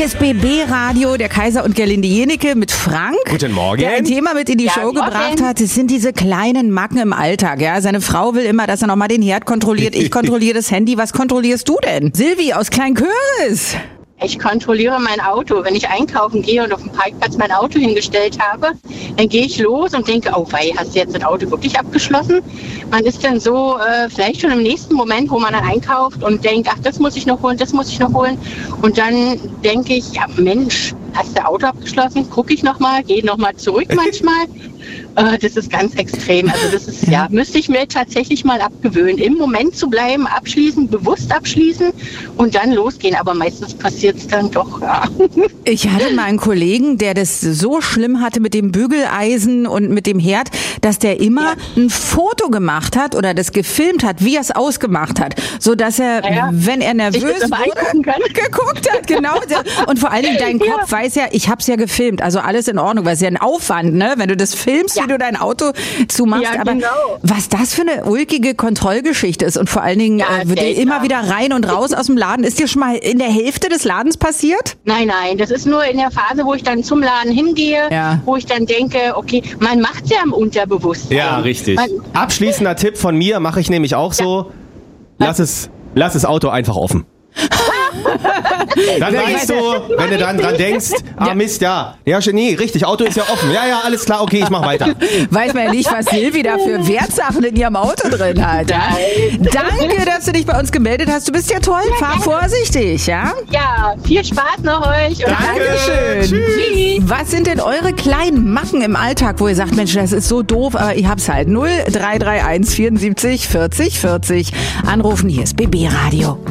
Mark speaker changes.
Speaker 1: Hier ist BB Radio, der Kaiser und Gerlinde Jenecke mit Frank.
Speaker 2: Guten Morgen.
Speaker 1: Der ein Thema mit in die Show gebracht hat. Das sind diese kleinen Macken im Alltag. Ja, seine Frau will immer, dass er nochmal den Herd kontrolliert. Ich kontrolliere das Handy. Was kontrollierst du denn? Silvi aus Kleinköris.
Speaker 3: Ich kontrolliere mein Auto. Wenn ich einkaufen gehe und auf dem Parkplatz mein Auto hingestellt habe, dann gehe ich los und denke, oh wei, hast du jetzt das Auto wirklich abgeschlossen? Man ist dann so vielleicht schon im nächsten Moment, wo man dann einkauft und denkt, ach, das muss ich noch holen, das muss ich noch holen. Und dann denke ich, ja Mensch, hast du Auto abgeschlossen? Gucke ich nochmal, gehe nochmal zurück manchmal. Das ist ganz extrem. Also das ist, müsste ich mir tatsächlich mal abgewöhnen, im Moment zu bleiben, abschließen, bewusst abschließen und dann losgehen. Aber meistens passiert es dann doch, ja.
Speaker 1: Ich hatte mal einen Kollegen, der das so schlimm hatte mit dem Bügeleisen und mit dem Herd, dass der immer ein Foto gemacht hat oder das gefilmt hat, wie er es ausgemacht hat, so dass er, wenn er nervös wurde, geguckt hat, genau. Und vor allen Dingen dein Kopf weiß ja, ich hab's ja gefilmt, also alles in Ordnung, weil es ja ein Aufwand, ne, wenn du das filmst, wie du dein Auto zumachst.
Speaker 3: Ja,
Speaker 1: aber
Speaker 3: genau.
Speaker 1: was das für eine ulkige Kontrollgeschichte ist und vor allen Dingen wird dir immer wieder rein und raus aus dem Laden. Ist dir schon mal in der Hälfte des Ladens passiert?
Speaker 3: Nein, das ist nur in der Phase, wo ich dann zum Laden hingehe, wo ich dann denke, okay, man macht's ja im Unterbewusstsein.
Speaker 2: Ja, richtig. Abschließender Tipp von mir, mache ich nämlich auch so, lass das Auto einfach offen. Dann weißt du, wenn du dann dran denkst, Mist, nee, richtig, Auto ist ja offen. Ja, alles klar, okay, ich mach weiter.
Speaker 1: Weiß man ja nicht, was Silvi da für Wertsachen in ihrem Auto drin hat. Ja? Danke, dass du dich bei uns gemeldet hast. Du bist ja toll, fahr vorsichtig, ja?
Speaker 3: Ja, viel Spaß noch euch. Und
Speaker 1: Dankeschön.
Speaker 3: Tschüss.
Speaker 1: Was sind denn eure kleinen Macken im Alltag, wo ihr sagt, Mensch, das ist so doof, aber ich hab's halt. 0331 74 40 40. Anrufen, hier ist BB Radio.